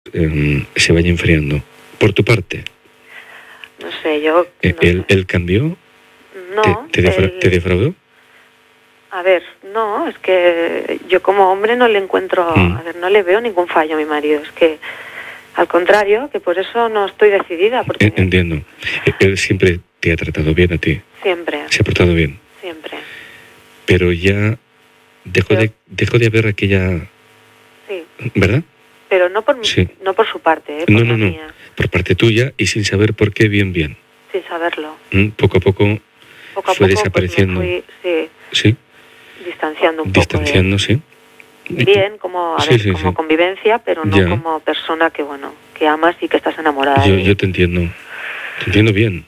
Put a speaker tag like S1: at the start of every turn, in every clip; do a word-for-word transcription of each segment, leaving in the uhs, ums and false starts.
S1: eh, se vaya enfriando. Por tu parte.
S2: No sé, yo... No
S1: ¿Él,
S2: sé.
S1: él cambió?
S2: No.
S1: ¿Te, te, defra
S2: él...
S1: ¿Te defraudó?
S2: A ver, no, es que yo como hombre no le encuentro... Mm. A ver, no le veo ningún fallo a mi marido. Es que, al contrario, que por eso no estoy decidida. Porque...
S1: Entiendo. Él siempre te ha tratado bien a ti.
S2: Siempre.
S1: Se ha portado bien.
S2: Siempre.
S1: Pero ya dejó, Pero... de, dejó de haber aquella...
S2: Sí.
S1: ¿Verdad?
S2: Pero no por, sí. no por su parte, ¿eh? Por
S1: no, no,
S2: la
S1: no.
S2: Mía.
S1: Por parte tuya y sin saber por qué, bien, bien.
S2: Sin saberlo.
S1: ¿Mm? Poco a poco,
S2: poco a
S1: fue
S2: poco,
S1: desapareciendo.
S2: Pues me fui, sí.
S1: Sí.
S2: Distanciando un
S1: Distanciando,
S2: poco. De...
S1: sí.
S2: Bien, como, a
S1: sí,
S2: ver,
S1: sí,
S2: como
S1: sí.
S2: convivencia, pero no
S1: ya.
S2: como persona que, bueno, que amas y que estás enamorada.
S1: Yo,
S2: de...
S1: yo te entiendo. Te entiendo bien.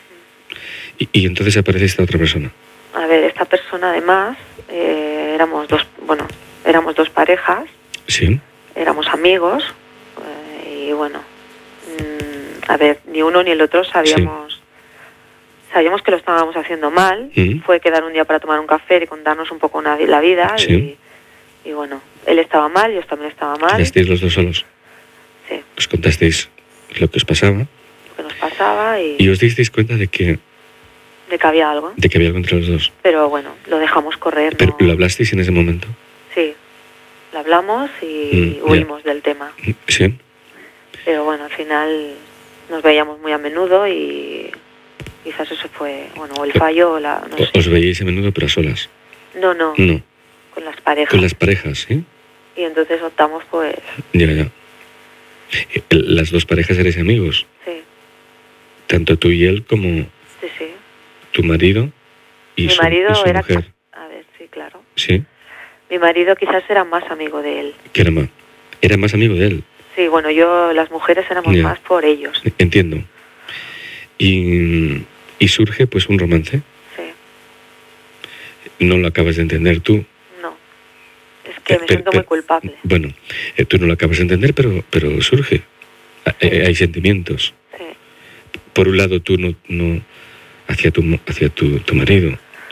S1: Y, y entonces aparece esta otra persona.
S2: A ver, esta persona además, eh, éramos dos, bueno, éramos dos parejas.
S1: Sí.
S2: Éramos amigos. Eh, y bueno, mmm, a ver, ni uno ni el otro sabíamos... Sí. Sabíamos que lo estábamos haciendo mal. Mm. Fue quedar un día para tomar un café y contarnos un poco una, la vida.
S1: Sí.
S2: Y, y bueno, él estaba mal, yo también estaba mal.
S1: ¿Quedasteis los dos solos?
S2: Sí.
S1: Os contasteis lo que os pasaba.
S2: Lo que nos pasaba y...
S1: Y os disteis cuenta de que...
S2: De que había algo.
S1: De que había algo entre los dos.
S2: Pero bueno, lo dejamos correr.
S1: ¿Pero
S2: ¿no?
S1: lo hablasteis en ese momento?
S2: Sí. Lo hablamos y mm, huimos yeah. del tema.
S1: Sí.
S2: Pero bueno, al final nos veíamos muy a menudo y... Quizás eso fue, bueno, o el fallo o la... No sé.
S1: ¿Os veíais a menudo pero a solas?
S2: No, no.
S1: No.
S2: Con las parejas.
S1: Con las parejas, ¿sí?
S2: Y entonces optamos, pues...
S1: Ya, ya. ¿Las dos parejas erais amigos?
S2: Sí.
S1: Tanto tú y él como...
S2: Sí, sí.
S1: ¿Tu marido y
S2: Mi
S1: su,
S2: marido
S1: y su
S2: era...
S1: mujer?
S2: A ver, sí, claro.
S1: ¿Sí?
S2: Mi marido quizás era más amigo de él.
S1: ¿Qué era más? ¿Era más amigo de él?
S2: Sí, bueno, yo, las mujeres éramos
S1: ya.
S2: más por ellos.
S1: Entiendo. Y... ¿Y surge pues un romance?
S2: Sí.
S1: ¿No lo acabas de entender tú?
S2: No. Es que me
S1: pero,
S2: siento
S1: pero,
S2: muy culpable.
S1: Bueno, eh, tú no lo acabas de entender, pero, pero surge. Sí. Eh, hay sentimientos.
S2: Sí.
S1: Por un lado tú no... no hacia tu, hacia tu, tu marido.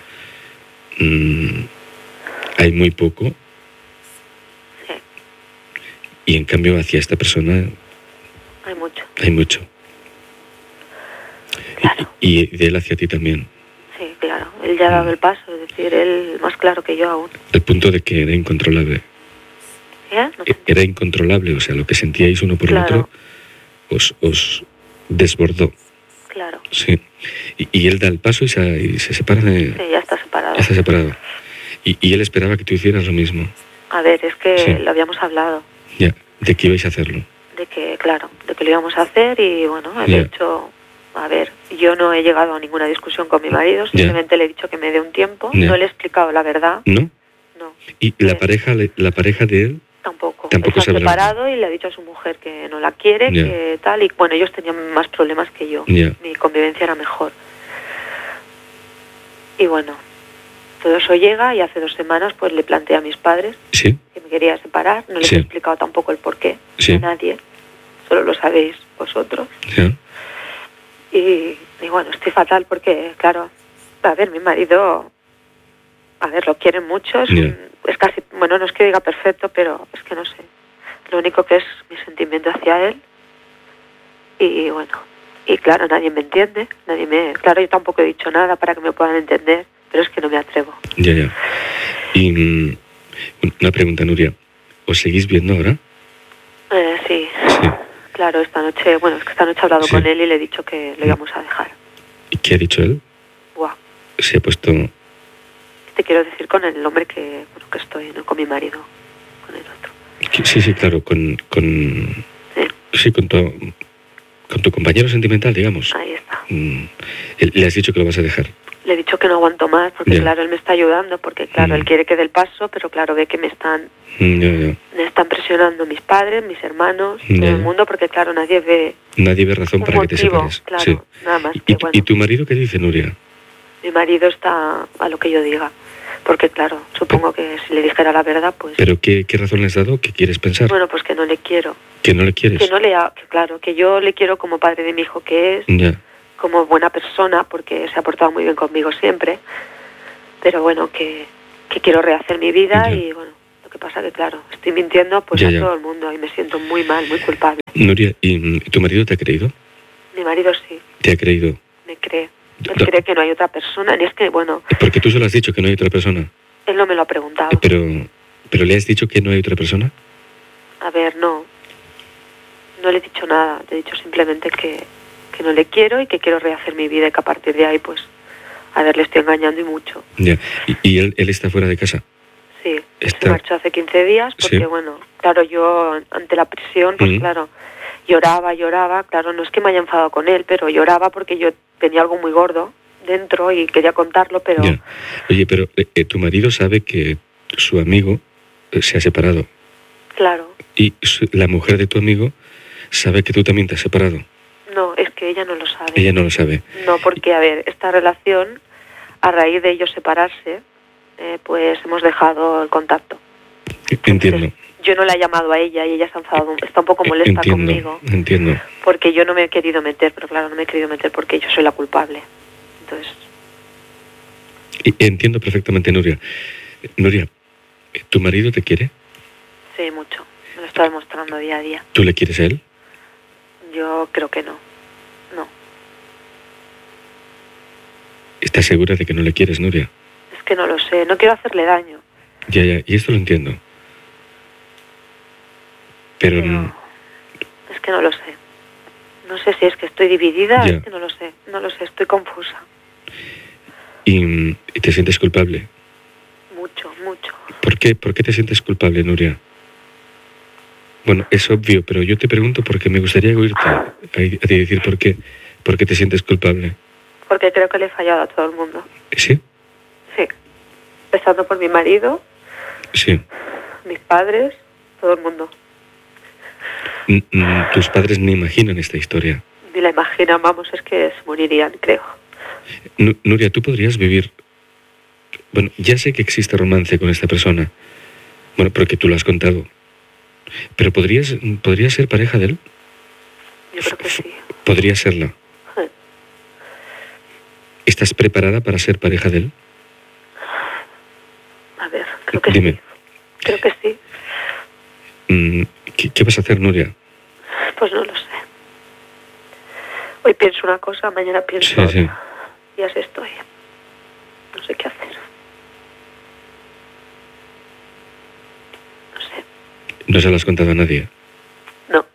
S1: Mm, hay muy poco.
S2: Sí.
S1: Y en cambio hacia esta persona...
S2: Hay mucho.
S1: Hay mucho.
S2: Claro.
S1: Y, y de él hacia ti también.
S2: Sí, claro. Él ya ha dado el paso, es decir, él más claro que yo aún.
S1: Al punto de que era incontrolable.
S2: ¿Eh? No
S1: era incontrolable, o sea, lo que sentíais uno por
S2: claro.
S1: el otro os, os desbordó.
S2: Claro.
S1: Sí. Y, y él da el paso y se, y se separa de...
S2: Sí, ya está separado.
S1: Ya está separado. Y, y él esperaba que tú hicieras lo mismo.
S2: A ver, es que
S1: sí.
S2: lo habíamos hablado.
S1: Ya, de que ibais a hacerlo.
S2: De que, claro, de que lo íbamos a hacer y bueno, de yeah. hecho... A ver, yo no he llegado a ninguna discusión con mi marido, simplemente yeah. le he dicho que me dé un tiempo, yeah. no le he explicado la verdad.
S1: ¿No?
S2: No.
S1: ¿Y la pareja la pareja de él?
S2: Tampoco.
S1: Tampoco
S2: se ha
S1: sabrá.
S2: separado y le ha dicho a su mujer que no la quiere, yeah. que tal, y bueno, ellos tenían más problemas que yo.
S1: Yeah.
S2: Mi convivencia era mejor. Y bueno, todo eso llega y hace dos semanas pues le planteé a mis padres
S1: ¿Sí?
S2: que me quería separar, no les
S1: sí.
S2: he explicado tampoco el porqué
S1: sí.
S2: a nadie, solo lo sabéis vosotros.
S1: Yeah.
S2: Y, y bueno, estoy fatal porque, claro, a ver, mi marido, a ver, lo quiere mucho, es,
S1: yeah.
S2: un, es casi, bueno, no es que diga perfecto, pero es que no sé, lo único que es mi sentimiento hacia él, y bueno, y claro, nadie me entiende, nadie me, claro, yo tampoco he dicho nada para que me puedan entender, pero es que no me atrevo.
S1: Ya, ya. Y mm, una pregunta, Nuria, ¿os seguís viendo ahora?
S2: Eh, sí.
S1: Sí.
S2: Claro, esta noche, bueno, es que esta noche he hablado sí. con él y le he dicho que lo íbamos a dejar.
S1: ¿Y qué ha dicho él?
S2: Buah.
S1: Se ha puesto...
S2: Te quiero decir con el hombre que, bueno, que estoy, no con mi marido, con el otro.
S1: Sí, sí, claro, con... con
S2: sí.
S1: sí, con tu, con tu compañero sentimental, digamos.
S2: Ahí está.
S1: Mm, ¿le has dicho que lo vas a dejar?
S2: Le he dicho que no aguanto más, porque
S1: yeah.
S2: claro, él me está ayudando, porque claro, mm. él quiere que dé el paso, pero claro, ve que me están...
S1: Mm, yeah, yeah.
S2: Me están presionando mis padres, mis hermanos,
S1: yeah.
S2: todo el mundo, porque claro, nadie ve...
S1: Nadie ve razón para
S2: motivo,
S1: que te separes.
S2: Claro,
S1: sí.
S2: nada más.
S1: ¿Y,
S2: Que,
S1: y,
S2: bueno,
S1: ¿Y tu marido qué dice, Nuria?
S2: Mi marido está a lo que yo diga, porque claro, supongo que si le dijera la verdad, pues...
S1: ¿Pero qué, qué razón le has dado? ¿Qué quieres pensar?
S2: Bueno, pues que no le quiero.
S1: ¿Que no le quieres?
S2: Que no le... Ha, que claro, que yo le quiero como padre de mi hijo que es,
S1: yeah.
S2: como buena persona, porque se ha portado muy bien conmigo siempre, pero bueno, que, que quiero rehacer mi vida yeah. y bueno, lo que pasa que, claro, estoy mintiendo pues
S1: Ya,
S2: a
S1: ya.
S2: todo el mundo y me siento muy mal, muy culpable.
S1: Nuria, ¿y mm, tu marido te ha creído?
S2: Mi marido sí,
S1: ¿Te ha creído?
S2: me cree. Él
S1: No.
S2: cree que no hay otra persona, ni es que, bueno,
S1: Porque tú solo has dicho que no hay otra persona.
S2: él no me lo ha preguntado.
S1: Eh, Pero, pero ¿le has dicho que no hay otra persona?
S2: A ver, no. No le he dicho nada. Le he dicho simplemente que, que no le quiero y que quiero rehacer mi vida y que a partir de ahí, pues, a ver, le estoy engañando y mucho.
S1: Ya. ¿Y, y él, él está fuera de casa?
S2: Sí, él
S1: Está-
S2: se marchó hace quince días porque,
S1: Sí.
S2: bueno, claro, yo ante la presión, pues
S1: Ujú.
S2: claro, lloraba, lloraba. Claro, no es que me haya enfadado con él, pero lloraba porque yo tenía algo muy gordo dentro y quería contarlo, pero
S1: Ya. Oye, pero eh, eh, tu marido sabe que su amigo eh, se ha separado.
S2: claro,
S1: Y su- la mujer de tu amigo sabe que tú también te has separado.
S2: no, es que ella no lo sabe.
S1: Ella no lo sabe.
S2: No, porque, a ver, esta relación, a raíz de ellos separarse, eh, pues hemos dejado el contacto.
S1: Entiendo.
S2: Yo no la he llamado a ella y ella se ha enfadado, está un poco
S1: Eh,
S2: molesta
S1: entiendo,
S2: conmigo,
S1: entiendo.
S2: porque yo no me he querido meter, pero claro, no me he querido meter porque yo soy la culpable. Entonces,
S1: Y entiendo perfectamente, Nuria. Eh, Nuria, eh, ¿tu marido te quiere?
S2: sí, mucho. Me lo está demostrando día a día.
S1: ¿Tú le quieres a él?
S2: Yo creo que no. No.
S1: ¿Estás segura de que no le quieres, Nuria?
S2: Es que no lo sé. No quiero hacerle daño.
S1: Ya, ya, y esto lo entiendo. Pero,
S2: Pero
S1: mm,
S2: es que no lo sé. No sé si es que estoy dividida,
S1: Ya.
S2: es que no lo sé. No lo sé, estoy confusa.
S1: y, mm, y te sientes culpable.
S2: Mucho, mucho.
S1: ¿Por qué? ¿Por qué te sientes culpable, Nuria? Bueno, es obvio, pero yo te pregunto porque me gustaría oírte a, a ti decir por qué, por qué te sientes culpable.
S2: Porque creo que le he fallado a todo el mundo.
S1: ¿Sí?
S2: Sí. Empezando por mi marido,
S1: Sí.
S2: mis padres, todo el mundo.
S1: N- n- Tus padres ni imaginan esta historia.
S2: Ni la imaginan, vamos, es que se morirían, creo.
S1: Nu- Nuria, tú podrías vivir... Bueno, ya sé que existe romance con esta persona. Bueno, porque tú lo has contado. Pero ¿podrías, ¿podrías ser pareja de él?
S2: Yo creo que sí.
S1: ¿Podrías serla?
S2: Sí.
S1: ¿Estás preparada para ser pareja de él?
S2: A ver, creo que
S1: Dime.
S2: sí. Creo que sí.
S1: Mm, ¿Qué, qué vas a hacer, Nuria?
S2: Pues no lo sé. Hoy pienso una cosa, mañana pienso
S1: Sí,
S2: otra.
S1: sí.
S2: Y así estoy. No sé qué hacer. No sé.
S1: No se lo has contado a nadie.
S2: No.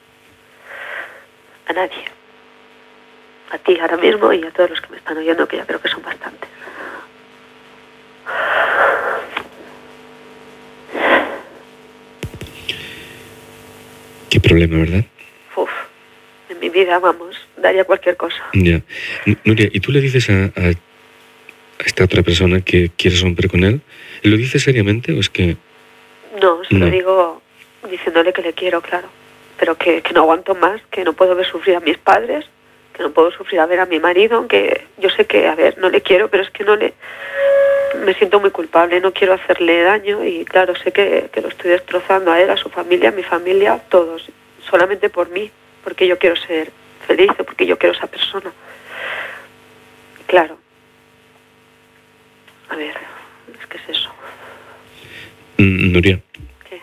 S2: A nadie. A ti ahora mismo y a todos los que me están oyendo, que ya creo que son bastantes.
S1: Qué problema, ¿verdad?
S2: Uf. En mi vida, vamos, daría cualquier cosa.
S1: Ya. N- Nuria, ¿y tú le dices a, a, a esta otra persona que quieres romper con él? ¿Lo dices seriamente o es que...
S2: No, se
S1: No.
S2: lo digo diciéndole que le quiero, claro. Pero que, que no aguanto más, que no puedo ver sufrir a mis padres, que no puedo sufrir a ver a mi marido, aunque yo sé que, a ver, no le quiero, pero es que no le... Me siento muy culpable, no quiero hacerle daño y claro, sé que, que lo estoy destrozando a él, a su familia, a mi familia, todos, solamente por mí, porque yo quiero ser feliz o porque yo quiero esa persona. Claro. A ver, es que es eso.
S1: Mm, Nuria,
S2: ¿Qué?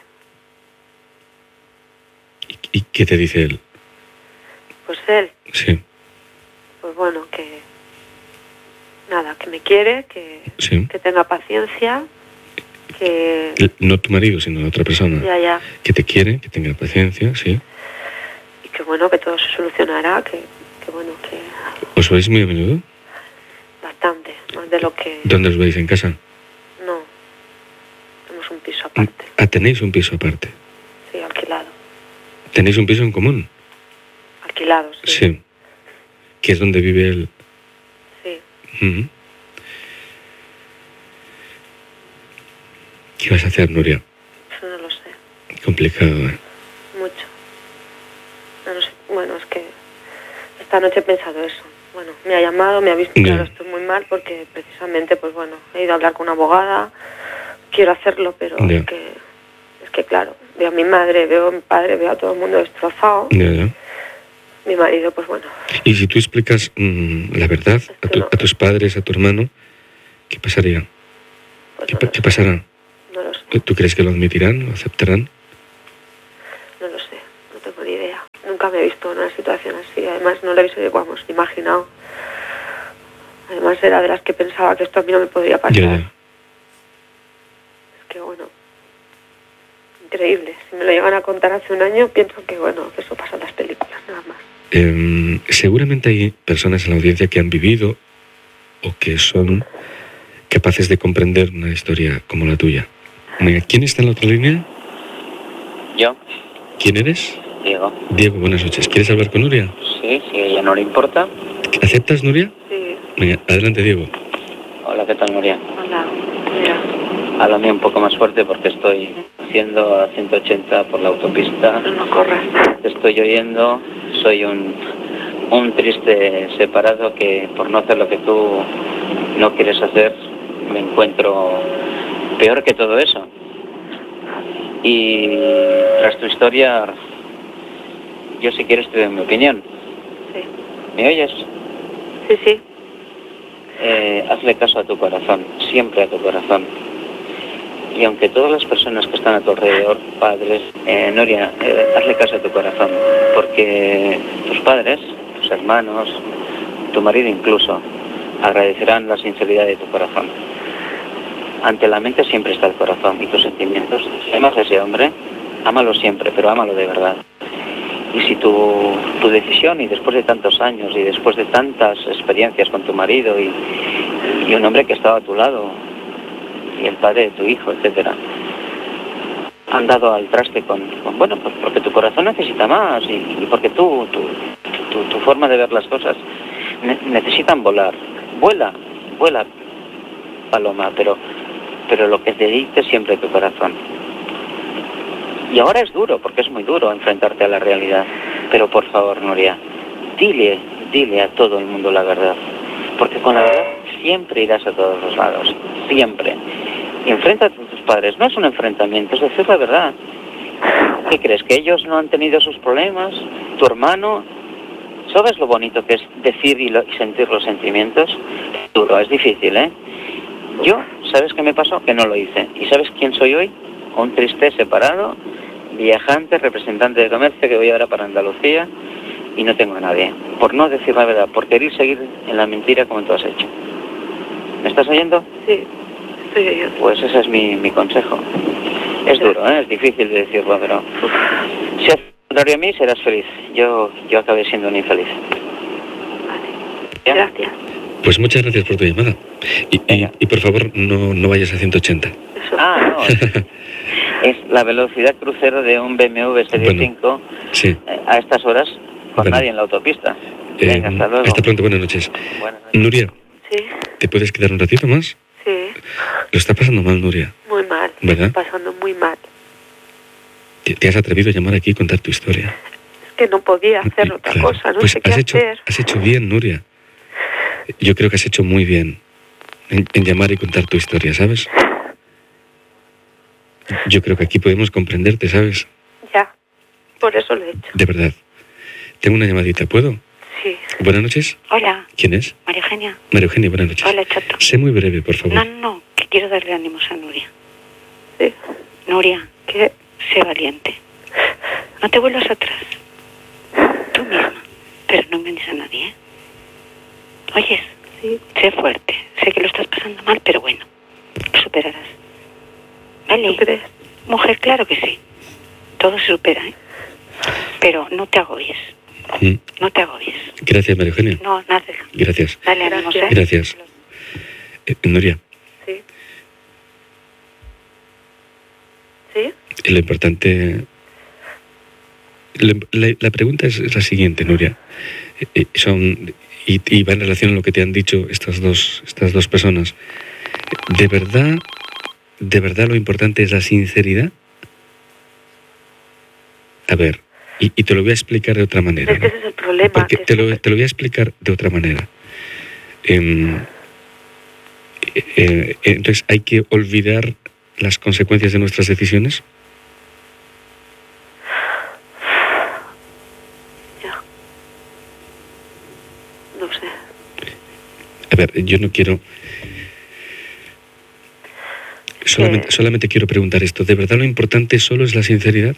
S1: ¿y, y qué te dice él?
S2: Pues él,
S1: Sí,
S2: pues bueno, que nada, que me quiere, que,
S1: sí.
S2: que tenga paciencia, que
S1: L- No tu marido, sino la otra persona.
S2: ya, ya,
S1: Que te quiere, que tenga paciencia, sí.
S2: y que bueno, que todo se solucionará, que, que bueno, que
S1: ¿Os veis muy a menudo?
S2: bastante, más de lo que...
S1: ¿Dónde os veis? ¿En casa?
S2: No, tenemos un piso aparte,
S1: Ah, tenéis un piso aparte.
S2: sí, alquilado,
S1: ¿Tenéis un piso en común?
S2: alquilado, sí,
S1: Sí. Que es donde vive él.
S2: sí.
S1: Ujú. ¿Qué vas a hacer, Nuria?
S2: Eso no lo sé,
S1: Complicado, ¿eh?
S2: mucho. No lo sé. Bueno, es que esta noche he pensado eso. Bueno, me ha llamado, me ha visto,
S1: Ya.
S2: claro, estoy muy mal porque precisamente, pues bueno, he ido a hablar con una abogada, quiero hacerlo, pero
S1: Ya.
S2: es que, es que claro, veo a mi madre, veo a mi padre, veo a todo el mundo destrozado.
S1: Ya, ya.
S2: Mi marido, pues bueno,
S1: Y si tú explicas mm, la verdad a, tu- a tus padres, a tu hermano, ¿qué pasaría?
S2: pues
S1: ¿Qué,
S2: no
S1: pa-
S2: lo
S1: qué
S2: sé,
S1: pasará?
S2: no lo sé.
S1: ¿Tú crees que lo admitirán, lo aceptarán?
S2: No lo sé, no tengo ni idea. Nunca me he visto en una situación así. Además, no lo hubiese, vamos, imaginado. Además, era de las que pensaba que esto a mí no me podría pasar.
S1: Ya, ya.
S2: Es que, bueno, increíble. Si me lo llegan a contar hace un año, pienso que, bueno, que eso pasa en las películas, nada más.
S1: Eh, seguramente hay personas en la audiencia que han vivido o que son capaces de comprender una historia como la tuya. Venga, ¿quién está en la otra línea?
S3: Yo,
S1: ¿Quién eres?
S3: Diego.
S1: Diego, buenas noches. ¿Quieres hablar con Nuria?
S3: Sí, si a ella no le importa.
S1: ¿Aceptas, Nuria?
S2: Sí.
S1: Venga, adelante, Diego.
S3: Hola, ¿qué tal, Nuria?
S2: Hola, mira.
S3: Háblame un poco más fuerte porque estoy haciendo a ciento ochenta por la autopista.
S2: No corras.
S3: Te estoy oyendo. Soy un, un triste separado que por no hacer lo que tú no quieres hacer, me encuentro peor que todo eso. Y tras tu historia, yo si quieres te doy mi opinión.
S2: Sí.
S3: ¿Me oyes?
S2: Sí, sí.
S3: Eh, hazle caso a tu corazón, siempre a tu corazón. Y aunque todas las personas que están a tu alrededor, padres, eh, Nuria, eh, hazle caso a tu corazón, porque tus padres, tus hermanos, tu marido incluso, agradecerán la sinceridad de tu corazón. Ante la mente siempre está el corazón y tus sentimientos. Si amas a ese hombre, ámalo siempre, pero ámalo de verdad. Y si tu, tu decisión, y después de tantos años, y después de tantas experiencias con tu marido, y, y un hombre que estaba a tu lado, y el padre de tu hijo, etcétera, han dado al traste con, con bueno, pues porque tu corazón necesita más, y, y porque tú, tu, tu, tu forma de ver las cosas, ne- necesitan volar. Vuela, vuela, paloma, pero, pero lo que te dicte siempre tu corazón. Y ahora es duro, porque es muy duro enfrentarte a la realidad. Pero por favor, Nuria, dile, dile a todo el mundo la verdad. Porque con la verdad siempre irás a todos los lados. Siempre. Y enfréntate a tus padres. No es un enfrentamiento, es decir la verdad. ¿Qué crees? ¿Que ellos no han tenido sus problemas? ¿Tu hermano? ¿Sabes lo bonito que es decir y, lo, y sentir los sentimientos? Es duro, es difícil, ¿eh? Yo, ¿sabes qué me pasó? Que no lo hice. ¿Y sabes quién soy hoy? Un triste separado, viajante, representante de comercio, que voy ahora para Andalucía y no tengo a nadie. Por no decir la verdad, por querer seguir en la mentira como tú has hecho. ¿Me estás oyendo?
S2: Sí, estoy oyendo.
S3: Pues ese es mi, mi consejo. Es duro, ¿eh? Es difícil de decirlo, pero si al contrario a mí serás feliz. Yo, yo acabé siendo un infeliz.
S2: Vale.
S3: ¿Ya?
S2: Gracias.
S1: Pues muchas gracias por tu llamada. Y, y, y por favor, no, no vayas a ciento ochenta.
S2: Eso.
S3: Ah, no. Es la velocidad crucero de un B M W Serie
S1: Bueno,
S3: cinco
S1: sí.
S3: eh, a estas horas con
S1: Bueno.
S3: nadie en la autopista.
S1: Eh,
S3: Venga, hasta luego.
S1: hasta pronto, buenas noches.
S3: Buenas noches.
S1: Nuria,
S2: Sí,
S1: ¿te puedes quedar un ratito más?
S2: sí.
S1: Lo está pasando mal, Nuria,
S2: Muy mal.
S1: ¿verdad?
S2: Estoy pasando muy mal.
S1: Te, te has atrevido a llamar aquí y contar tu historia.
S2: Es que no podía hacer
S1: Y,
S2: otra
S1: claro,
S2: cosa. No
S1: pues
S2: sé qué
S1: has hecho,
S2: hacer.
S1: has hecho bien, Nuria. Yo creo que has hecho muy bien en, en llamar y contar tu historia, ¿sabes? Yo creo que aquí podemos comprenderte, ¿sabes?
S2: Ya. Por eso lo he hecho.
S1: De verdad. Tengo una llamadita, ¿puedo?
S2: Sí.
S1: Buenas noches.
S4: Hola,
S1: ¿Quién es?
S4: María Eugenia.
S1: María Eugenia, buenas noches.
S4: Hola, Chato.
S1: Sé muy breve, por favor.
S4: No, no, no, que quiero darle ánimos a Nuria.
S2: Sí.
S4: Nuria,
S2: ¿Qué?
S4: sé valiente. No te vuelvas atrás. Tú misma. Pero no engañes a nadie, ¿eh? Oyes,
S2: Sí.
S4: sé fuerte. Sé que lo estás pasando mal, pero bueno, lo superarás. ¿Vale?
S2: ¿Tú crees?
S4: Mujer, claro que sí. Todo se supera, ¿eh? Pero no te agobies.
S1: Mm.
S4: No te agobies.
S1: Gracias, María Eugenia.
S4: No, nada.
S1: Gracias.
S4: Dale ánimos, ¿eh?
S1: Gracias. Eh, Nuria,
S2: Sí. ¿Sí?
S1: lo importante... La, la- la pregunta es, es la siguiente, Nuria. Eh, eh, son, y, y va en relación a lo que te han dicho estas dos, estas dos personas. ¿De verdad, de verdad lo importante es la sinceridad? A ver, y, y te lo voy a explicar de otra manera.
S2: Es que
S1: ¿no?
S2: ese es el problema.
S1: Porque
S2: que
S1: te
S2: es-
S1: lo, te lo voy a explicar de otra manera. Em, eh, eh, entonces, ¿hay que olvidar las consecuencias de nuestras decisiones?
S2: Ya. No sé.
S1: A ver, yo no quiero Solamente,
S2: que-
S1: solamente quiero preguntar esto. ¿De verdad lo importante solo es la sinceridad?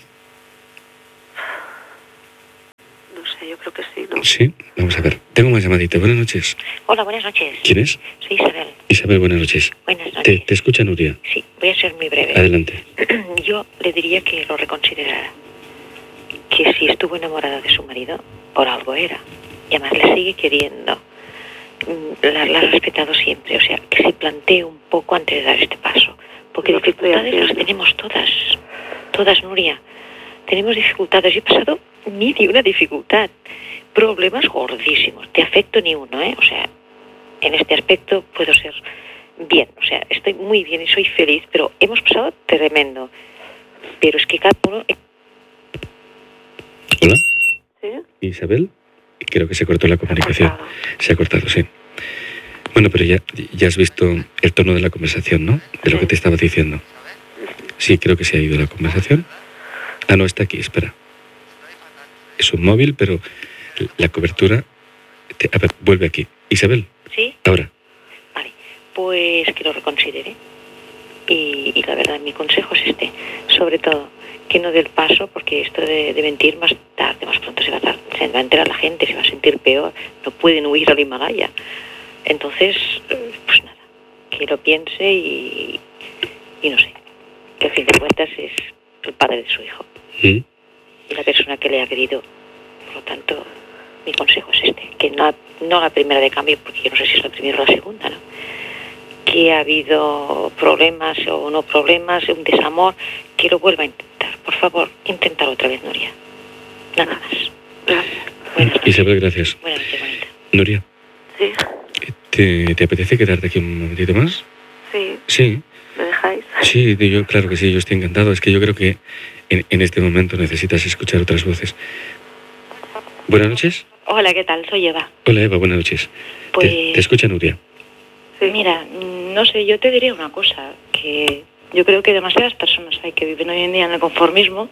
S2: No sé, yo creo que sí, ¿no?
S1: Sí. Vamos a ver. Tengo más llamadita. Buenas noches.
S4: Hola, buenas noches.
S1: ¿Quién es?
S4: Soy Isabel.
S1: Isabel, buenas noches.
S4: Buenas
S1: Te,
S4: noches.
S1: te escucha Nuria.
S4: Sí, voy a ser muy breve.
S1: Adelante.
S4: Yo le diría que lo reconsiderara. Que si estuvo enamorada de su marido, por algo era. Y además le sigue queriendo. Mm, La, la ha respetado siempre. O sea, que se plantee un poco antes de dar este paso. Porque
S2: Lo que estoy
S4: dificultades las
S2: haciendo.
S4: tenemos todas. Todas, Nuria. Tenemos dificultades. Yo he pasado ni de una dificultad. Problemas gordísimos. Te afecto ni uno, ¿eh? O sea, en este aspecto puedo ser bien. O sea, estoy muy bien y soy feliz, pero hemos pasado tremendo. Pero es que cada uno...
S1: Hola.
S2: ¿Sí?
S1: Isabel. Creo que se cortó la comunicación.
S2: cortado.
S1: Se ha cortado, sí. Bueno, pero ya, ya has visto el tono de la conversación, ¿no? De lo que te estaba diciendo. Sí, creo que se ha ido la conversación. Ah, no, está aquí, espera. Es un móvil, pero la cobertura... te- a ver, vuelve aquí. Isabel,
S4: ¿Sí?
S1: ahora.
S4: Vale. Pues que lo reconsidere. Y, y la verdad, mi consejo es este. Sobre todo, que no dé el paso, porque esto de, de mentir más tarde, más pronto se va a, dar- se va a enterar la gente, se va a sentir peor. No pueden huir al Himalaya. Entonces, eh, pues nada, que lo piense y, y no sé, que al fin de cuentas es el padre de su hijo
S1: ¿Mm?
S4: y la persona que le ha querido. Por lo tanto, mi consejo es este, que no, no la primera de cambio, porque yo no sé si es la primera o la segunda, ¿no? Que ha habido problemas o no problemas, un desamor, que lo vuelva a intentar. Por favor, inténtalo otra vez, Nuria. Nada más.
S2: Gracias.
S4: Buenas noches.
S1: Isabel, gracias.
S4: Buenas noches, bonita.
S1: Nuria,
S2: Sí,
S1: ¿te, te apetece quedarte aquí un momentito más?
S2: sí,
S1: Sí,
S2: ¿me dejáis?
S1: sí, yo, claro que sí, yo estoy encantado. Es que yo creo que en, en este momento necesitas escuchar otras voces. Buenas noches.
S4: Hola, ¿qué tal? Soy Eva.
S1: Hola, Eva, buenas noches.
S4: Pues...
S1: Te, te escucha Nuria.
S2: Sí.
S4: Mira, no sé, yo te diría una cosa, que yo creo que demasiadas personas hay que viven hoy en día en el conformismo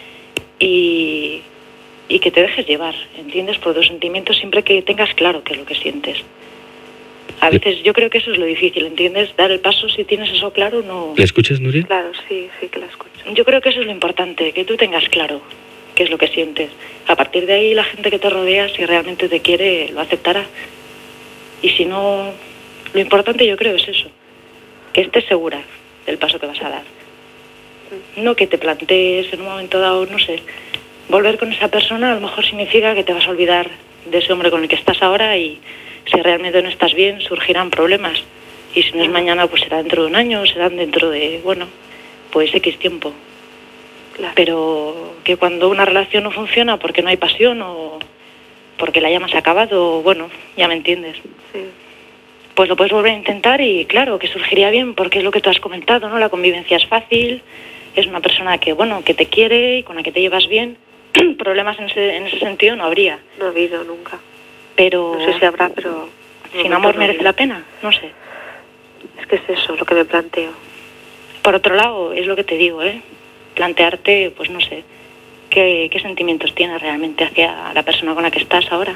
S4: y, y que te dejes llevar, ¿entiendes? Por tus sentimientos siempre que tengas claro qué es lo que sientes. A veces yo creo que eso es lo difícil, ¿entiendes? Dar el paso si tienes eso claro, no...
S1: ¿La escuchas, Nuria?
S2: Claro, sí, sí que la escucho.
S4: Yo creo que eso es lo importante, que tú tengas claro qué es lo que sientes. A partir de ahí la gente que te rodea, si realmente te quiere, lo aceptará. Y si no, lo importante yo creo es eso, que estés segura del paso que vas a dar. No que te plantees en un momento dado, no sé, volver con esa persona a lo mejor significa que te vas a olvidar de ese hombre con el que estás ahora y si realmente no estás bien surgirán problemas. Y si no es mañana, pues será dentro de un año, serán dentro de, bueno, pues X tiempo.
S2: Claro.
S4: Pero que cuando una relación no funciona porque no hay pasión o porque la llama se ha acabado, bueno, ya me entiendes.
S2: Sí.
S4: Pues lo puedes volver a intentar y claro, que surgiría bien porque es lo que tú has comentado, ¿no? La convivencia es fácil, es una persona que, bueno, que te quiere y con la que te llevas bien. Problemas en ese, en ese sentido no habría.
S2: No ha habido nunca.
S4: Pero
S2: No sé si habrá, pero...
S4: sin amor merece la pena, no sé.
S2: Es que es eso lo que me planteo.
S4: Por otro lado, es lo que te digo, ¿eh? Plantearte, pues no sé, qué, qué sentimientos tienes realmente hacia la persona con la que estás ahora.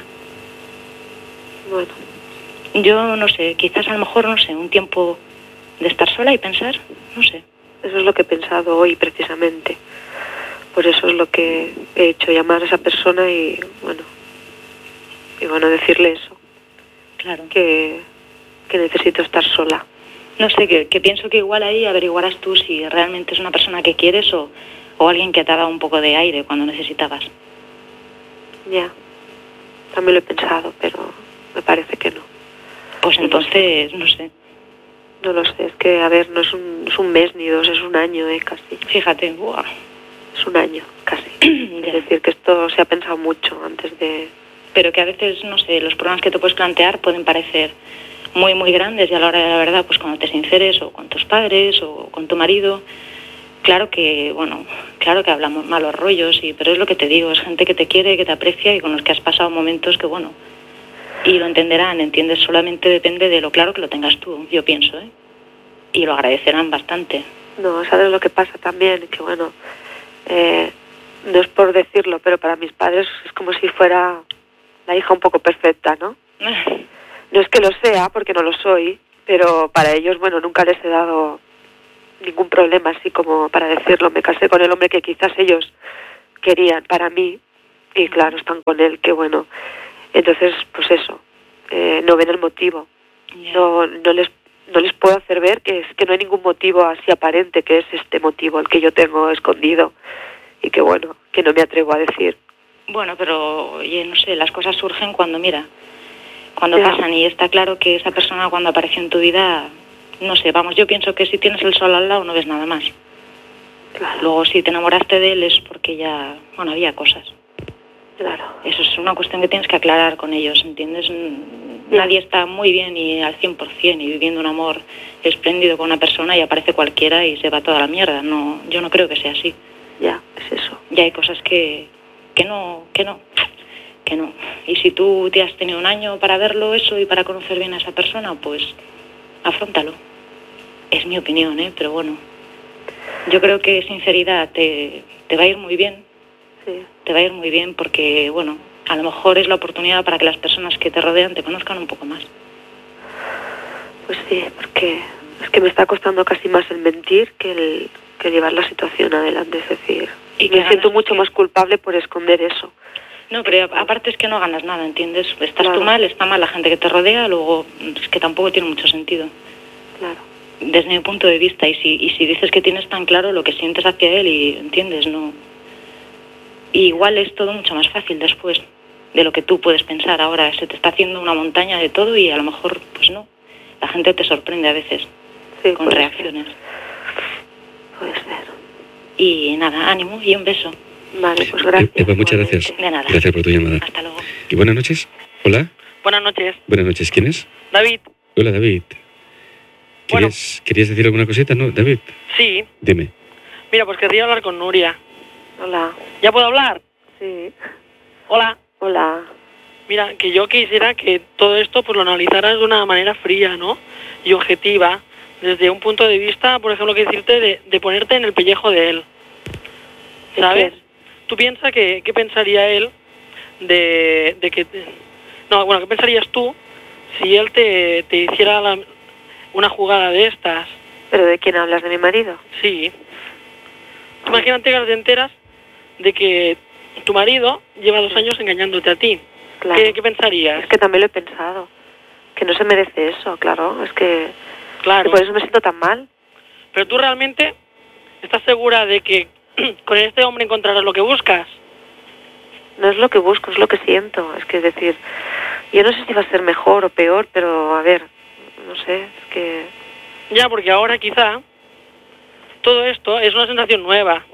S2: Bueno,
S4: Yo no sé, quizás a lo mejor, no sé, un tiempo de estar sola y pensar, no sé.
S2: eso es lo que he pensado hoy precisamente. Por eso es lo que he hecho, llamar a esa persona y, bueno, y bueno, decirle eso,
S4: Claro.
S2: que, que necesito estar sola.
S4: No sé, que, que pienso que igual ahí averiguarás tú si realmente es una persona que quieres o, o alguien que te ha dado un poco de aire cuando necesitabas.
S2: Ya, también lo he pensado, pero me parece que no.
S4: Pues entonces, no sé,
S2: No lo sé, es que, a ver, no es un, es un mes ni dos, es un año, eh, casi.
S4: fíjate, buah.
S2: Es un año, casi.
S4: Ya.
S2: Es decir, que esto se ha pensado mucho antes de...
S4: Pero que a veces, no sé, los problemas que te puedes plantear pueden parecer muy, muy grandes y a la hora de la verdad, pues cuando te sinceres o con tus padres o con tu marido, claro que, bueno, claro que hablamos malos rollos, y, pero es lo que te digo, es gente que te quiere, que te aprecia y con los que has pasado momentos que, bueno, y lo entenderán, ¿entiendes? Solamente depende de lo claro que lo tengas tú, yo pienso, ¿eh? Y lo agradecerán bastante.
S2: No, ¿sabes lo que pasa también? Que, bueno, eh, no es por decirlo, pero para mis padres es como si fuera la hija un poco perfecta, ¿no? No es que lo sea, porque no lo soy, pero para ellos, bueno, nunca les he dado ningún problema así como para decirlo. Me casé con el hombre que quizás ellos querían para mí y claro, están con él, que bueno. Entonces, pues eso, eh, no ven el motivo.
S4: Ya.
S2: No, no les no les puedo hacer ver que es que no hay ningún motivo así aparente, que es este motivo el que yo tengo escondido y que bueno, que no me atrevo a decir.
S4: Bueno, pero oye, no sé, las cosas surgen cuando, mira, cuando
S2: Ya.
S4: pasan, y está claro que esa persona cuando apareció en tu vida, no sé, vamos, yo pienso que si tienes el sol al lado no ves nada más.
S2: Claro,
S4: Luego si te enamoraste de él es porque ya, bueno, había cosas.
S2: claro.
S4: Eso es una cuestión que tienes que aclarar con ellos, ¿entiendes?
S2: Ya.
S4: Nadie está muy bien y al cien por ciento y viviendo un amor espléndido con una persona y aparece cualquiera y se va toda la mierda. No, yo no creo que sea así.
S2: Ya, es eso.
S4: Ya hay cosas que, que no, que no, que no. Y si tú te has tenido un año para verlo eso y para conocer bien a esa persona, pues afróntalo. Es mi opinión, ¿eh? Pero bueno, yo creo que sinceridad te, te va a ir muy bien.
S2: Sí.
S4: Te va a ir muy bien porque, bueno, a lo mejor es la oportunidad para que las personas que te rodean te conozcan un poco más.
S2: Pues sí, porque es que me está costando casi más el mentir que el, que llevar la situación adelante. Es decir,
S4: Y
S2: y
S4: que
S2: me siento
S4: ganas
S2: mucho
S4: que-
S2: más culpable por esconder eso.
S4: No, pero aparte es que no ganas nada, ¿entiendes? Estás
S2: Claro.
S4: tú mal, está mal la gente que te rodea, luego es que tampoco tiene mucho sentido.
S2: Claro.
S4: Desde mi punto de vista, y si, y si dices que tienes tan claro lo que sientes hacia él y, ¿entiendes? No. Y igual es todo mucho más fácil después de lo que tú puedes pensar. Ahora se te está haciendo una montaña de todo y a lo mejor, pues no. La gente te sorprende a veces
S2: Sí,
S4: con
S2: puede
S4: reacciones.
S2: ser, puede ser.
S4: Y nada, ánimo y un beso.
S2: Vale, pues gracias.
S1: Eva, muchas
S2: igualmente.
S1: gracias.
S4: De nada.
S1: Gracias por tu llamada.
S4: Hasta luego.
S1: Y buenas noches. Hola.
S5: Buenas noches,
S1: Buenas noches. ¿Quién es?
S5: David.
S1: Hola, David.
S5: Bueno.
S1: ¿Querías, ¿Querías decir alguna cosita? No, David.
S5: Sí,
S1: Dime.
S5: mira, pues querría hablar con Nuria.
S2: Hola.
S5: ¿Ya puedo hablar?
S2: Sí.
S5: Hola.
S2: Hola.
S5: Mira, que yo quisiera que todo esto pues lo analizaras de una manera fría, ¿no? Y objetiva, desde un punto de vista, por ejemplo, que decirte de, de ponerte en el pellejo de él.
S2: ¿De
S5: ¿Sabes?
S2: quién?
S5: Tú piensas que, ¿qué pensaría él de, de que... te- No, bueno, ¿qué pensarías tú si él te, te hiciera la- una jugada de estas?
S2: ¿Pero de quién hablas? ¿De mi marido?
S5: Sí. Tú imagínate que te enteras de que tu marido lleva dos años engañándote a ti.
S2: Claro.
S5: ¿Qué, qué pensarías?
S2: Es que también lo he pensado. Que no se merece eso, claro. Es que,
S5: Claro.
S2: que por eso me siento tan mal.
S5: Pero tú realmente estás segura de que con este hombre encontrarás lo que buscas.
S2: No es lo que busco, es lo que siento. Es que es decir, yo no sé si va a ser mejor o peor, pero a ver, no sé, es que...
S5: Ya, porque ahora quizá todo esto es una sensación nueva.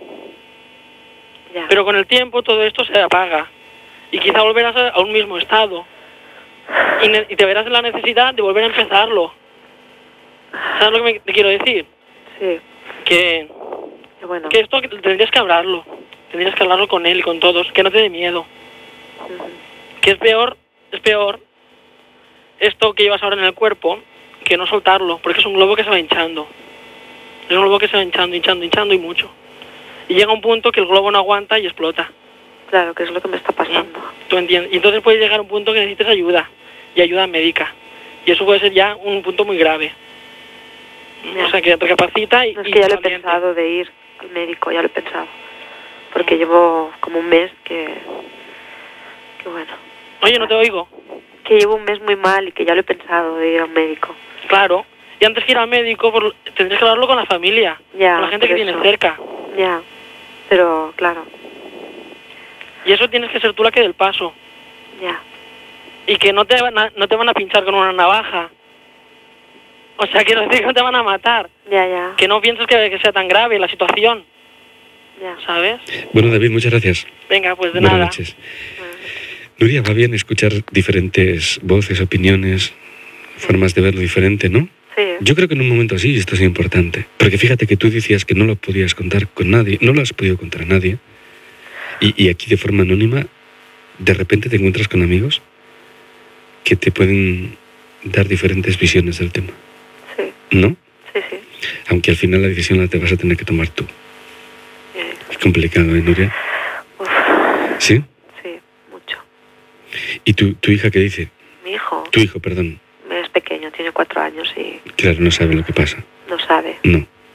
S2: Ya.
S5: Pero con el tiempo todo esto se apaga. Y quizá volverás a, a un mismo estado. Y, ne- y te verás en la necesidad de volver a empezarlo. ¿Sabes lo que me, te quiero decir?
S2: Sí,
S5: Que,
S2: que bueno.
S5: que esto que tendrías que hablarlo. Tendrías que hablarlo con él y con todos. Que no te dé miedo.
S2: Ujú.
S5: Que es peor, es peor esto que llevas ahora en el cuerpo que no soltarlo. Porque es un globo que se va hinchando. Es un globo que se va hinchando, hinchando, hinchando y mucho. Y llega un punto que el globo no aguanta y explota.
S2: Claro, que es lo que me está pasando.
S5: ¿Tú entiendes? Y entonces puede llegar a un punto que necesites ayuda. Y ayuda médica. Y eso puede ser ya un punto muy grave.
S2: Ya.
S5: O sea, que recapacita y...
S2: No, es
S5: y
S2: que ya lo he
S5: oriente.
S2: pensado de ir al médico, ya lo he pensado. Porque llevo como un mes que... que bueno.
S5: Oye, no te oigo.
S2: Que llevo un mes muy mal y que ya lo he pensado de ir a un médico.
S5: Claro. Y antes que ir al médico, por- tendrías que hablarlo con la familia.
S2: Ya,
S5: con la gente
S2: por
S5: que
S2: eso.
S5: tienes cerca.
S2: Ya. Pero, claro,
S5: Y eso tienes que ser tú la que dé el paso.
S2: ya.
S5: Y que no te van a, no te van a pinchar con una navaja. O sea, quiero decir que no te van a matar.
S2: Ya, ya.
S5: Que no pienses que, que sea tan grave la situación.
S2: Ya.
S5: ¿Sabes?
S1: Bueno, David, muchas gracias.
S5: Venga, pues de
S1: Buenas
S5: nada.
S1: noches. Nuria, va bien escuchar diferentes voces, opiniones, formas de verlo diferente, ¿no?
S2: Sí.
S1: Yo creo que en un momento así esto es importante. Porque fíjate que tú decías que no lo podías contar con nadie, no lo has podido contar a nadie. Y, y aquí de forma anónima, de repente te encuentras con amigos que te pueden dar diferentes visiones del tema,
S2: Sí,
S1: ¿no?
S2: sí, sí.
S1: Aunque al final la decisión la te vas a tener que tomar tú.
S2: Eh,
S1: Es complicado, ¿eh, Nuria?
S2: uf,
S1: ¿Sí?
S2: sí, mucho.
S1: ¿Y tu, tu hija qué dice?
S2: Mi hijo
S1: Tu hijo, perdón.
S2: es pequeño, tiene cuatro años y
S1: Claro, no sabe lo que pasa.
S2: no sabe.
S1: No.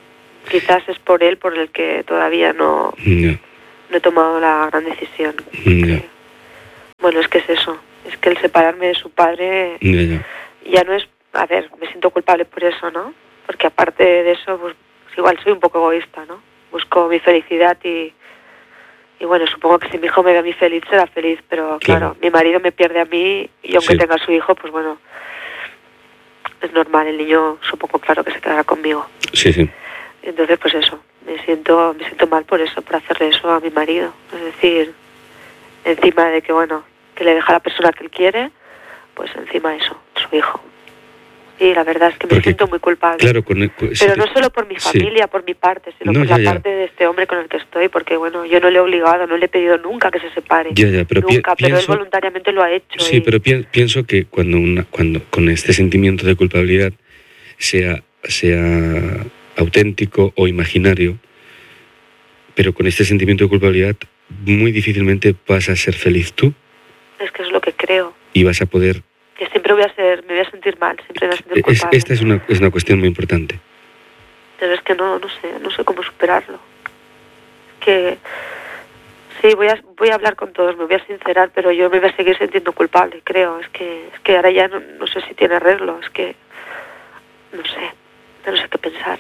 S2: Quizás es por él por el que todavía no,
S1: Ya.
S2: no he tomado la gran decisión.
S1: Ya.
S2: Bueno, es que es eso. Es que el separarme de su padre
S1: Ya, ya.
S2: ya no es... A ver, me siento culpable por eso, ¿no? Porque aparte de eso, pues igual soy un poco egoísta, ¿no? Busco mi felicidad y... Y bueno, supongo que si mi hijo me ve a mí feliz, será feliz. Pero claro,
S1: Claro.
S2: mi marido me pierde a mí y aunque
S1: Sí.
S2: tenga a su hijo, pues bueno... Es normal, el niño supongo claro que se quedará conmigo.
S1: Sí, sí.
S2: Entonces, pues eso, me siento me siento mal por eso, por hacerle eso a mi marido. Es decir, encima de que, bueno, que le deja a la persona que él quiere, pues encima eso, su hijo. Y la verdad es que me
S1: Porque,
S2: siento muy culpable.
S1: Claro, con el- con-
S2: Pero
S1: sí,
S2: no solo por mi
S1: sí.
S2: familia, por mi parte, sino
S1: No,
S2: por
S1: ya,
S2: la
S1: ya.
S2: parte de este hombre con el que estoy, porque, bueno, yo no le he obligado, no le he pedido nunca que se separe.
S1: Ya, ya, pero pi-
S2: nunca, pero él
S1: pienso-
S2: voluntariamente lo ha hecho.
S1: Sí,
S2: y-
S1: pero pi- pienso que cuando, una, cuando con este sentimiento de culpabilidad sea, sea auténtico o imaginario, pero con este sentimiento de culpabilidad muy difícilmente vas a ser feliz tú
S2: Es que es lo que creo.
S1: y vas a poder...
S2: Que siempre voy a ser, me voy a sentir mal, siempre me voy a sentir
S1: Es,
S2: culpable.
S1: esta es una, es una cuestión muy importante.
S2: Pero es que no, no sé, no sé cómo superarlo. Que sí, voy a, voy a hablar con todos, me voy a sincerar, pero yo me voy a seguir sintiendo culpable, creo. Es que, es que ahora ya no, no sé si tiene arreglo, es que no sé, no sé qué pensar.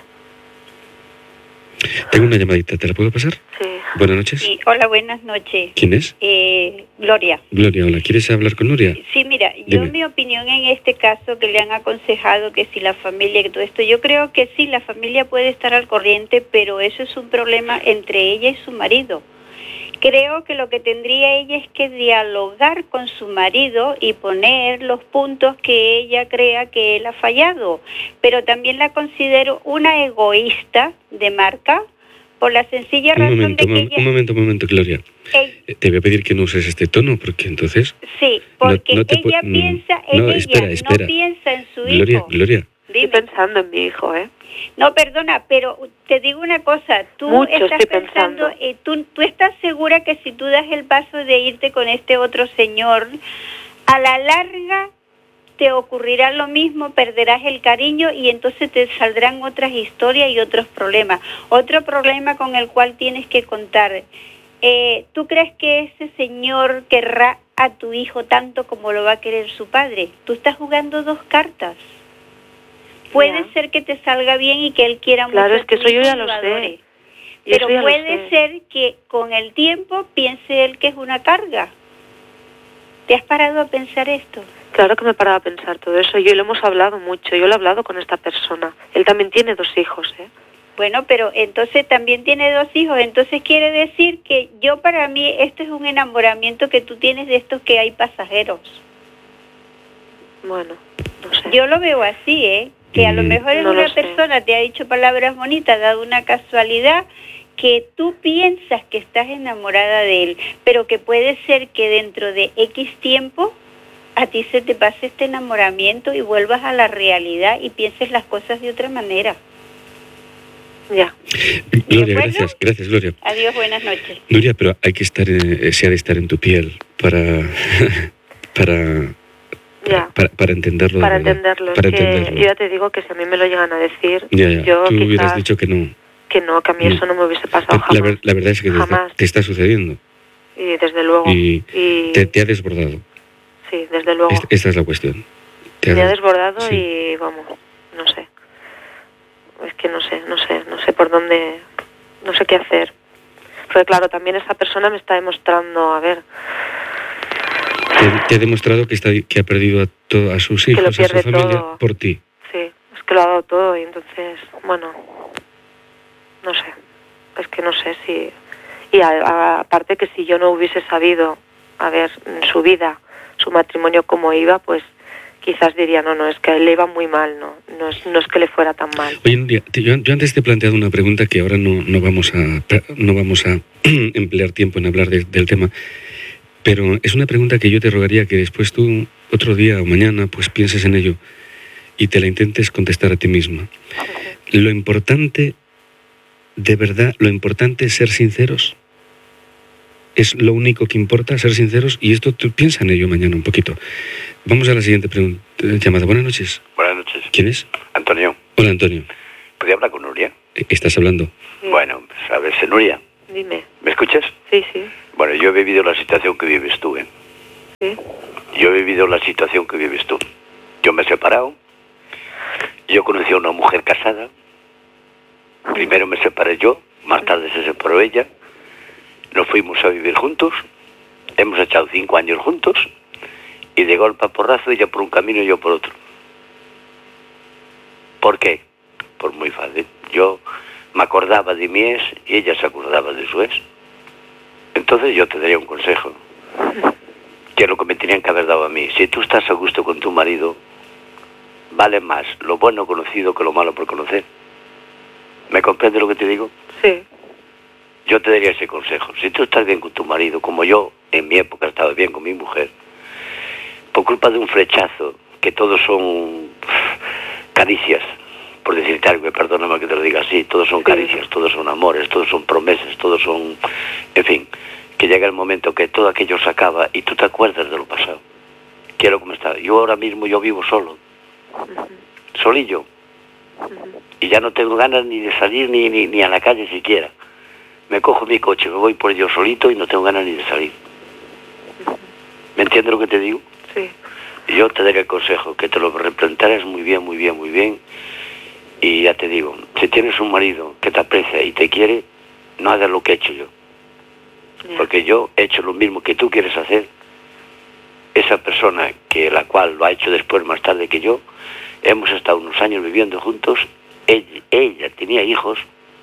S1: Tengo una llamadita, ¿te la puedo pasar?
S2: Sí.
S1: Buenas noches.
S6: Sí, hola, buenas noches.
S1: ¿Quién es?
S6: Eh, Gloria.
S1: Gloria, hola. ¿Quieres hablar con Nuria?
S6: Sí, mira, yo
S1: Dime.
S6: mi opinión en este caso que le han aconsejado que si la familia y todo esto, yo creo que sí, la familia puede estar al corriente, pero eso es un problema entre ella y su marido. Creo que lo que tendría ella es que dialogar con su marido y poner los puntos que ella crea que él ha fallado, pero también la considero una egoísta de marca por la sencilla
S1: Un
S6: razón
S1: momento,
S6: de que
S1: un,
S6: ella...
S1: un momento, un momento, Gloria.
S6: ella-
S1: Eh, Te voy a pedir que no uses este tono, porque entonces...
S6: Sí, porque
S1: no te pu-
S6: ella
S1: mm,
S6: piensa en
S1: no,
S6: ella,
S1: espera, espera.
S6: no piensa en su
S1: Gloria,
S6: hijo.
S1: Gloria.
S2: Estoy
S6: Dime.
S2: pensando en mi hijo, ¿eh?
S6: No, perdona, pero te digo una cosa, tú
S2: Mucho
S6: estás
S2: estoy
S6: pensando,
S2: pensando.
S6: eh, tú, tú estás segura que si tú das el paso de irte con este otro señor, a la larga te ocurrirá lo mismo, perderás el cariño y entonces te saldrán otras historias y otros problemas. Otro problema con el cual tienes que contar. Eh, ¿Tú crees que ese señor querrá a tu hijo tanto como lo va a querer su padre? Tú estás jugando dos cartas. Puede
S2: Ya.
S6: ser que te salga bien y que él quiera
S2: Claro,
S6: mucho
S2: es que
S6: a tu
S2: eso yo
S6: hijo
S2: ya
S6: y
S2: lo sé.
S6: adore.
S2: Y
S6: Pero
S2: eso ya lo
S6: puede
S2: sé.
S6: ser que con el tiempo piense él que es una carga. ¿Te has parado a pensar esto?
S2: Claro que me he parado a pensar todo eso. Yo lo hemos hablado mucho. Yo lo he hablado con esta persona. Él también tiene dos hijos, ¿eh?
S6: Bueno, pero entonces también tiene dos hijos. Entonces quiere decir que yo para mí esto es un enamoramiento que tú tienes de estos que hay pasajeros.
S2: Bueno, no sé.
S6: Yo lo veo así, ¿eh? Que a lo
S1: Mm.
S6: mejor es
S2: No lo
S6: una
S2: sé.
S6: persona te ha dicho palabras bonitas, dado una casualidad, que tú piensas que estás enamorada de él, pero que puede ser que dentro de X tiempo a ti se te pase este enamoramiento y vuelvas a la realidad y pienses las cosas de otra manera.
S2: Ya.
S1: Gloria,
S6: acuerdo?
S1: gracias, gracias, Gloria.
S6: Adiós, buenas noches.
S1: Nuria, pero hay que estar, eh, se ha de estar en tu piel para, para,
S2: Ya.
S1: para, para entenderlo. de
S2: Para
S1: verdad.
S2: entenderlo.
S1: Para
S2: es que
S1: entenderlo.
S2: yo ya te digo que si a mí me lo llegan a decir,
S1: Ya, ya.
S2: yo
S1: Tú hubieras
S2: quizás
S1: dicho que no.
S2: que no, que a mí
S1: Mm.
S2: eso no me hubiese pasado
S1: La,
S2: jamás.
S1: ver- la verdad es que te está,
S2: Jamás.
S1: te está sucediendo
S2: Y desde luego.
S1: y
S2: Y
S1: te, te ha desbordado.
S2: sí, desde luego.
S1: Esta, esta es la cuestión. Te
S2: Me ha desbordado
S1: sí.
S2: y vamos, no sé. Es que no sé, no sé, no sé por dónde, no sé qué hacer. Porque claro, también esa persona me está demostrando, a ver,
S1: Te, te ha demostrado que, está, que ha perdido a, to- a sus
S2: lo
S1: hijos, a su
S2: pierde
S1: familia,
S2: todo.
S1: por ti.
S2: sí, es que lo ha dado todo y entonces, bueno, no sé, es que no sé si... Y a- a- aparte que si yo no hubiese sabido, a ver, en su vida, su matrimonio cómo iba, pues quizás diría, no, no, es que a él le iba muy mal, no, no es, no es que le fuera tan mal.
S1: Oye, Nuria, te- yo, yo antes te he planteado una pregunta que ahora no, no vamos a no vamos a emplear tiempo en hablar de- del tema, pero es una pregunta que yo te rogaría que después tú, otro día o mañana, pues pienses en ello y te la intentes contestar a ti misma. Lo importante, de verdad, lo importante es ser sinceros. Es lo único que importa, ser sinceros, y esto tú piensa en ello mañana un poquito. Vamos a la siguiente pregunta, llamada. Buenas noches.
S7: Buenas noches.
S1: ¿Quién es?
S7: Antonio,
S1: Hola, Antonio.
S7: ¿podría hablar con Nuria?
S1: ¿Estás hablando?
S2: Sí.
S7: Bueno, sabes, Nuria,
S2: Dime.
S7: ¿me escuchas?
S2: Sí, sí.
S7: Bueno, yo he vivido la situación que vives tú, ¿eh?
S2: Sí.
S7: Yo he vivido la situación que vives tú. Yo me he separado. Yo conocí a una mujer casada. Primero me separé yo, más tarde se separó ella. Nos fuimos a vivir juntos. Hemos echado cinco años juntos. Y de golpe a porrazo, ella por un camino y yo por otro. ¿Por qué? Pues muy fácil. Yo me acordaba de mi ex y ella se acordaba de su ex. Entonces yo te daría un consejo. Que es lo que me tenían que haber dado a mí. Si tú estás a gusto con tu marido, vale más lo bueno conocido que lo malo por conocer. ¿Me comprendes lo que te digo?
S2: Sí.
S7: Yo te daría ese consejo. Si tú estás bien con tu marido, como yo en mi época estaba bien con mi mujer, por culpa de un flechazo, que todos son caricias, por decirte algo, perdóname que te lo diga así, todos son caricias, todos son amores, todos son promesas, todos son, en fin, que llega el momento que todo aquello se acaba y tú te acuerdas de lo pasado. Quiero como está. Yo ahora mismo yo vivo solo,
S2: Ujú.
S7: solillo,
S2: Ujú.
S7: y ya no tengo ganas ni de salir ni, ni, ni a la calle siquiera. Me cojo mi coche, me voy por yo solito y no tengo ganas ni de salir. ¿Me entiendes lo que te digo?
S2: Sí.
S7: Y yo te daría el consejo, que te lo replantearas muy bien, muy bien, muy bien. Y ya te digo, si tienes un marido que te aprecia y te quiere, no hagas lo que he hecho yo.
S2: Ya.
S7: Porque yo he hecho lo mismo que tú quieres hacer. Esa persona, que la cual lo ha hecho después, más tarde que yo, hemos estado unos años viviendo juntos, ella, ella tenía hijos,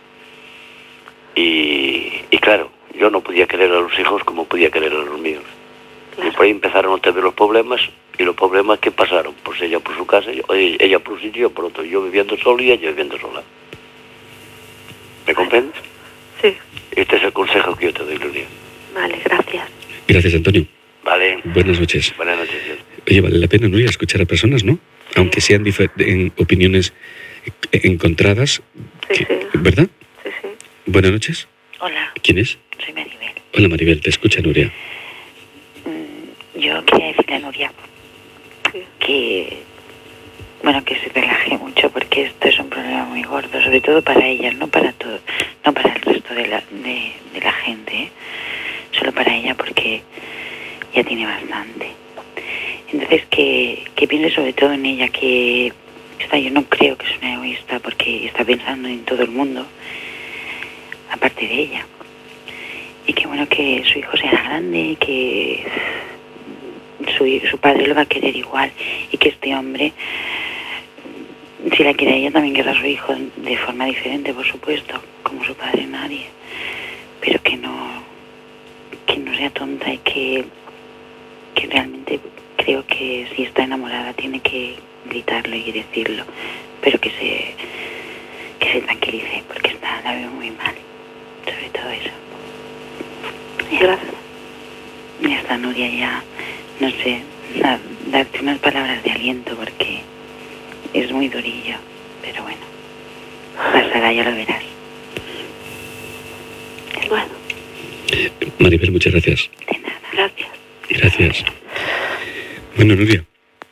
S7: y, y claro, yo no podía querer a los hijos como podía querer a los míos.
S2: Claro.
S7: Y por ahí empezaron a tener los problemas, y los problemas que pasaron, pues ella por su casa, yo- ella por un sitio, yo por otro, yo viviendo solo y ella viviendo sola. ¿Me comprendes?
S2: Sí.
S7: Este es el consejo que yo te doy, Lulia.
S2: Vale, gracias.
S1: Gracias, Antonio.
S7: Vale.
S1: Buenas noches.
S7: Buenas noches, Dios.
S1: Oye, vale la pena, Nuria, escuchar a personas, ¿no? Aunque sean difer- en opiniones eh, encontradas,
S2: Sí,
S1: que-
S2: sí.
S1: ¿verdad?
S2: Sí, sí.
S1: Buenas noches.
S4: Hola,
S1: ¿Quién es?
S4: soy Maribel.
S1: Hola, Maribel, te escucha Nuria.
S4: Mm, Yo quería decirle a Nuria
S2: Sí.
S4: que, bueno, que se relaje mucho porque esto es un problema muy gordo, sobre todo para ella, no para todo, no para el resto de la, de, de la gente, ¿eh? Solo para ella porque ya tiene bastante. Entonces que, que piense sobre todo en ella, que esta, yo no creo que es una egoísta porque está pensando en todo el mundo, aparte de ella. Y que bueno, que su hijo sea grande, que su, su padre lo va a querer igual y que este hombre, si la quiere a ella, también querrá a su hijo de forma diferente, por supuesto, como su padre nadie, pero que no que no sea tonta y que, que realmente creo que si está enamorada tiene que gritarlo y decirlo, pero que se que se tranquilice porque está, la veo muy mal, sobre todo eso.
S2: Gracias.
S4: Ya está, Nuria, ya, no sé, da- darte unas palabras de aliento porque es muy durillo, pero bueno, pasará, ya lo verás.
S2: Bueno,
S1: Maribel, muchas gracias.
S4: De nada.
S2: gracias.
S1: Gracias. Bueno, Nuria.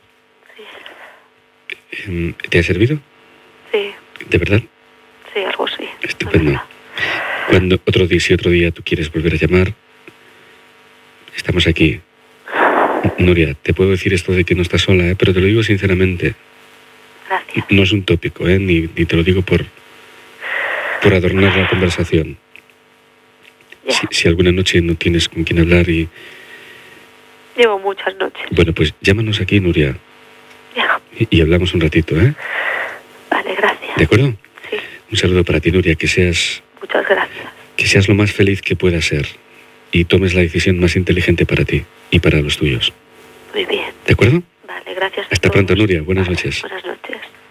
S1: Em, ¿Te ha servido?
S2: Sí,
S1: ¿De verdad?
S2: sí, algo sí.
S1: Estupendo.
S2: La
S1: Cuando otro día, si otro día tú quieres volver a llamar, estamos aquí. Nuria, te puedo decir esto de que no estás sola, ¿eh? Pero te lo digo sinceramente.
S2: verdad. Gracias.
S1: No es un tópico, ¿eh? Ni, ni te lo digo por, por adornar la conversación.
S2: Ya.
S1: Si, si alguna noche no tienes con quién hablar y...
S2: Llevo muchas noches.
S1: Bueno, pues llámanos aquí, Nuria,
S2: Ya.
S1: y, y hablamos un ratito, ¿eh?
S2: Vale, gracias.
S1: ¿De acuerdo?
S2: Sí,
S1: Un saludo para ti, Nuria, que seas,
S2: muchas gracias.
S1: que seas lo más feliz que puedas ser y tomes la decisión más inteligente para ti y para los tuyos.
S2: Muy bien.
S1: ¿De acuerdo?
S2: Vale, gracias. a
S1: Hasta pronto,
S2: todos.
S1: Nuria. Buenas
S2: Vale,
S1: noches.
S2: Buenas noches.